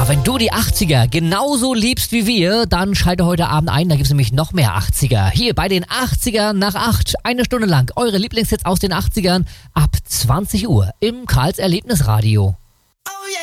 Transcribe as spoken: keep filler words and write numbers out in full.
Wenn du die achtziger genauso liebst wie wir, dann schalte heute Abend ein, da gibt es nämlich noch mehr achtziger. Hier bei den achtzigern nach acht, eine Stunde lang eure Lieblingshits aus den achtzigern ab zwanzig Uhr im Karls Erlebnisradio.